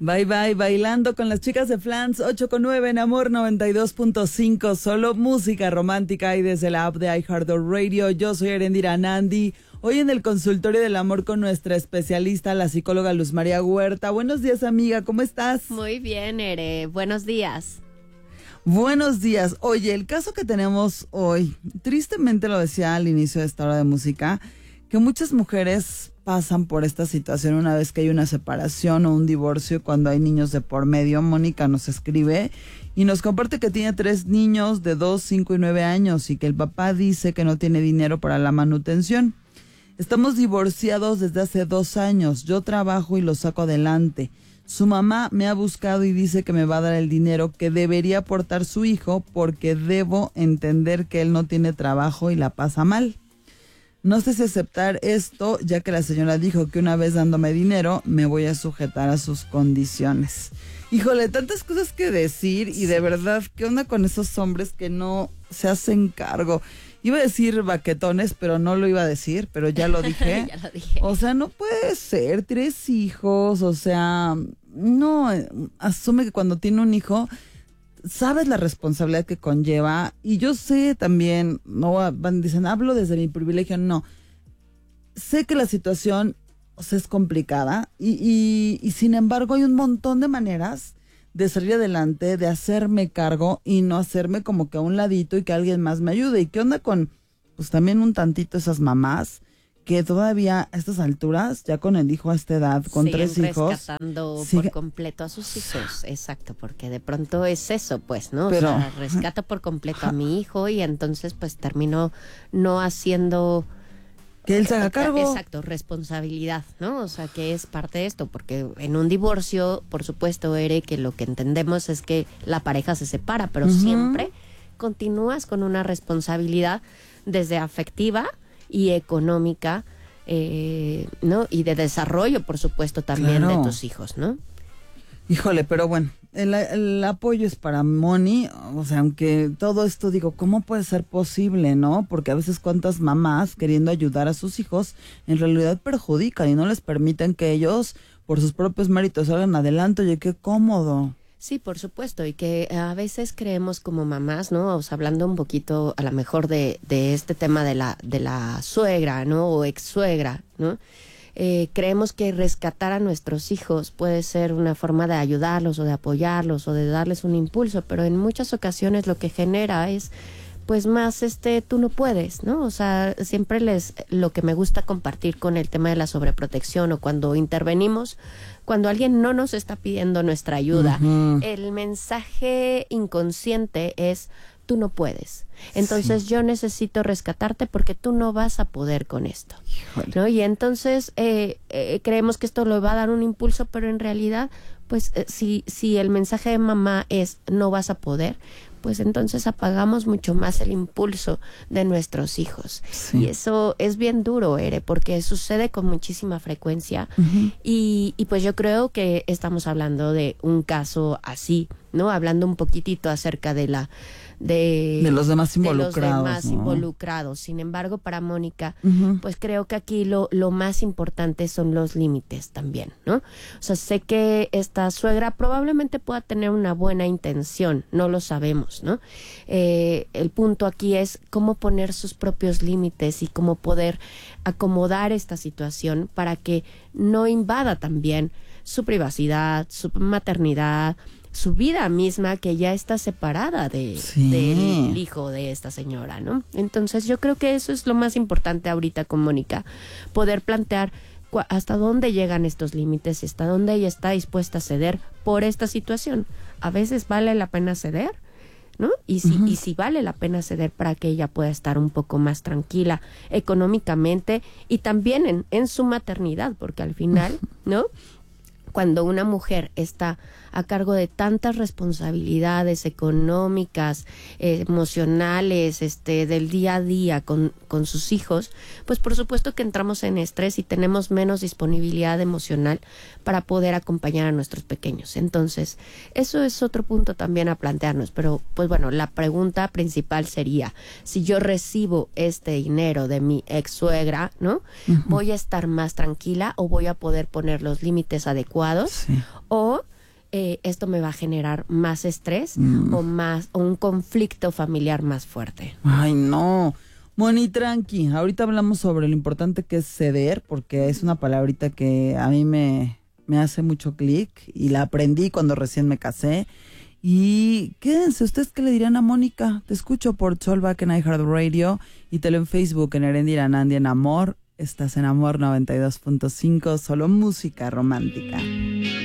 Bye bye, bailando con las chicas de Flans, 8:9 en Amor 92.5, solo música romántica y desde la app de iHeartRadio. Yo soy Erendira Nandi, hoy en el consultorio del amor con nuestra especialista, la psicóloga Luz María Huerta. Buenos días, amiga, ¿cómo estás? Muy bien, Ere, buenos días. Buenos días. Oye, el caso que tenemos hoy, tristemente lo decía al inicio de esta hora de música, que muchas mujeres pasan por esta situación una vez que hay una separación o un divorcio, cuando hay niños de por medio. Mónica nos escribe y nos comparte que tiene 3 niños de 2, 5 y 9 años y que el papá dice que no tiene dinero para la manutención. Estamos divorciados desde hace 2 años, yo trabajo y lo saco adelante. Su mamá me ha buscado y dice que me va a dar el dinero que debería aportar su hijo porque debo entender que él no tiene trabajo y la pasa mal. No sé si aceptar esto, ya que la señora dijo que una vez dándome dinero, me voy a sujetar a sus condiciones. Híjole, tantas cosas que decir y de verdad, ¿qué onda con esos hombres que no se hacen cargo? Iba a decir baquetones, pero no lo iba a decir, pero ya lo dije. Ya lo dije. O sea, no puede ser, 3 hijos, o sea, no, asume que cuando tiene un hijo, sabes la responsabilidad que conlleva, y yo sé también, no dicen, hablo desde mi privilegio, no, sé que la situación, o sea, es complicada y sin embargo hay un montón de maneras de salir adelante, de hacerme cargo y no hacerme como que a un ladito y que alguien más me ayude. ¿Y qué onda con, pues también un tantito esas mamás que todavía a estas alturas, ya con el hijo a esta edad, con siguen 3 hijos, rescatando por completo a sus hijos? Exacto, porque de pronto es eso, pues, ¿no? Pero, o sea, rescato por completo a mi hijo y entonces pues termino no haciendo que él se haga cargo. Exacto, responsabilidad, ¿no? O sea, que es parte de esto, porque en un divorcio, por supuesto, Ere, que lo que entendemos es que la pareja se separa, pero siempre continúas con una responsabilidad desde afectiva y económica, ¿no? Y de desarrollo, por supuesto, también de tus hijos, ¿no? Híjole, pero bueno, el apoyo es para Moni, o sea, aunque todo esto digo, ¿cómo puede ser posible, no? Porque a veces cuántas mamás queriendo ayudar a sus hijos en realidad perjudican y no les permiten que ellos por sus propios méritos salgan adelante. Oye, qué cómodo. Sí, por supuesto, y que a veces creemos como mamás, ¿no? O sea, hablando un poquito a lo mejor de este tema de la suegra, ¿no? O ex suegra, ¿no? Creemos que rescatar a nuestros hijos puede ser una forma de ayudarlos o de apoyarlos o de darles un impulso, pero en muchas ocasiones lo que genera es pues más tú no puedes, ¿no? O sea, siempre lo que me gusta compartir con el tema de la sobreprotección o cuando intervenimos, cuando alguien no nos está pidiendo nuestra ayuda, el mensaje inconsciente es tú no puedes. Entonces yo necesito rescatarte porque tú no vas a poder con esto, ¿no? Y entonces creemos que esto le va a dar un impulso, pero en realidad, pues si el mensaje de mamá es no vas a poder, pues entonces apagamos mucho más el impulso de nuestros hijos. Sí. Y eso es bien duro, Ere, porque sucede con muchísima frecuencia. Y pues yo creo que estamos hablando de un caso así, ¿no? Hablando un poquitito acerca de los demás involucrados. Involucrados. Sin embargo, para Mónica, pues creo que aquí lo más importante son los límites también, ¿no? O sea, sé que esta suegra probablemente pueda tener una buena intención, no lo sabemos, ¿no? El punto aquí es cómo poner sus propios límites y cómo poder acomodar esta situación para que no invada también su privacidad, su maternidad, su vida misma, que ya está separada del hijo de esta señora, ¿no? Entonces yo creo que eso es lo más importante ahorita con Mónica, poder plantear hasta dónde llegan estos límites y hasta dónde ella está dispuesta a ceder por esta situación. A veces vale la pena ceder, ¿no? Y si vale la pena ceder para que ella pueda estar un poco más tranquila económicamente y también en su maternidad, porque al final, ¿no? Cuando una mujer está a cargo de tantas responsabilidades económicas, emocionales, del día a día con sus hijos, pues por supuesto que entramos en estrés y tenemos menos disponibilidad emocional para poder acompañar a nuestros pequeños. Entonces, eso es otro punto también a plantearnos. Pero, pues bueno, la pregunta principal sería, si yo recibo este dinero de mi ex suegra, ¿no? ¿Voy a estar más tranquila o voy a poder poner los límites adecuados? Sí. O esto me va a generar más estrés o un conflicto familiar más fuerte. Ay, no. Moni, tranqui. Ahorita hablamos sobre lo importante que es ceder, porque es una palabrita que a mí me hace mucho clic y la aprendí cuando recién me casé. Y quédense, ¿ustedes qué le dirían a Mónica? Te escucho por Cholback en iHeartRadio y te lo en Facebook en Erendira Nandi en Amor. Estás en Amor 92.5, solo música romántica.